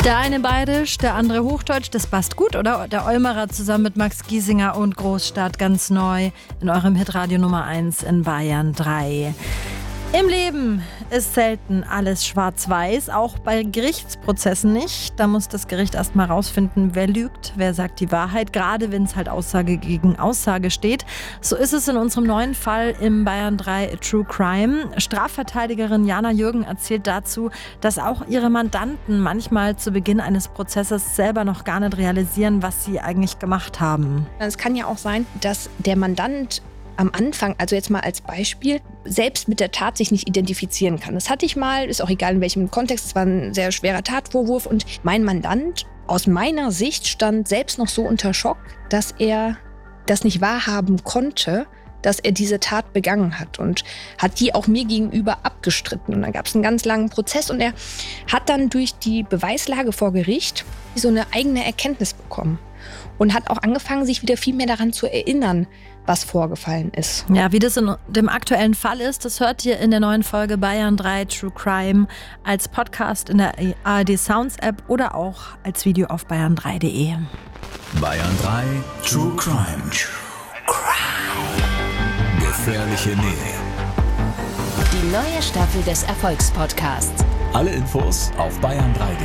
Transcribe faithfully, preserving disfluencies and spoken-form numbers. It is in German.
Der eine bayerisch, der andere hochdeutsch, das passt gut, oder? Der Olmerer zusammen mit Max Giesinger und Großstadt ganz neu in eurem Hitradio Nummer eins in Bayern drei. Im Leben ist selten alles schwarz-weiß, auch bei Gerichtsprozessen nicht. Da muss das Gericht erst mal rausfinden, wer lügt, wer sagt die Wahrheit, gerade wenn es halt Aussage gegen Aussage steht. So ist es in unserem neuen Fall im Bayern drei True Crime. Strafverteidigerin Jana Jürgen erzählt dazu, dass auch ihre Mandanten manchmal zu Beginn eines Prozesses selber noch gar nicht realisieren, was sie eigentlich gemacht haben. Es kann ja auch sein, dass der Mandant am Anfang, also jetzt mal als Beispiel, selbst mit der Tat sich nicht identifizieren kann. Das hatte ich mal, ist auch egal in welchem Kontext, es war ein sehr schwerer Tatvorwurf und mein Mandant aus meiner Sicht stand selbst noch so unter Schock, dass er das nicht wahrhaben konnte, dass er diese Tat begangen hat und hat die auch mir gegenüber abgestritten. Und dann gab es einen ganz langen Prozess und er hat dann durch die Beweislage vor Gericht so eine eigene Erkenntnis bekommen und hat auch angefangen, sich wieder viel mehr daran zu erinnern, was vorgefallen ist. Ja, wie das in dem aktuellen Fall ist, das hört ihr in der neuen Folge Bayern drei True Crime als Podcast in der A R D Sounds App oder auch als Video auf bayern drei punkt de. Bayern drei True Crime. True Crime. Gefährliche Nähe. Die neue Staffel des Erfolgspodcasts. Alle Infos auf bayern drei punkt